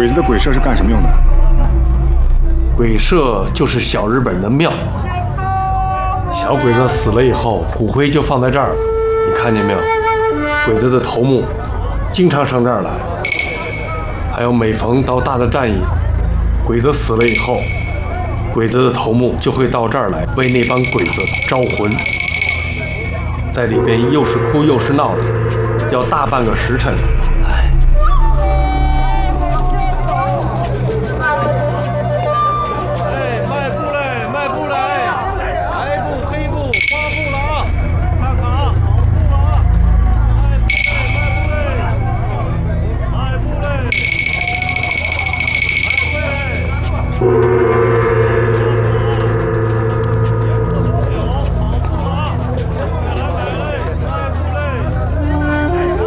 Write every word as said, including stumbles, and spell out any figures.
鬼子的鬼社是干什么用的？ 鬼社就是小日本的庙。小鬼子死了以后，骨灰就放在这儿，你看见没有？鬼子的头目经常上这儿来。还有每逢到大的战役，鬼子死了以后，鬼子的头目就会到这儿来为那帮鬼子招魂，在里边又是哭又是闹的，要大半个时辰。